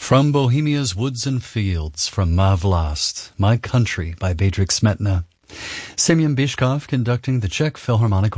From Bohemia's Woods and Fields, from Ma Vlast, My Country by Bedřich Smetana. Semyon Bychkov conducting the Czech Philharmonic